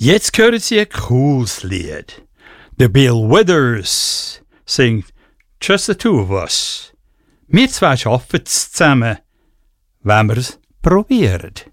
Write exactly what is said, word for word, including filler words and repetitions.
Jetzt hören Sie ein cooles Lied. Der Bill Withers singt Just the Two of Us. Wir zwei arbeiten zusammen, wenn wir es probieren.